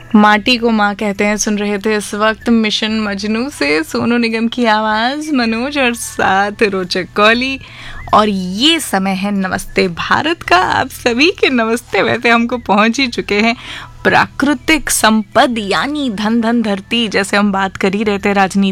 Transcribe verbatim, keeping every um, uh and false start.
माटी को माँ कहते हैं सुन रहे थे इस वक्त मिशन मजनू से, सोनू निगम की आवाज़, मनोज और साथ रोचक कौली। और ये समय है नमस्ते भारत का। आप सभी के नमस्ते वैसे हमको पहुंच ही चुके हैं। प्राकृतिक संपद यानी धन धन धरती, जैसे हम बात कर ही रहे थे राजनीति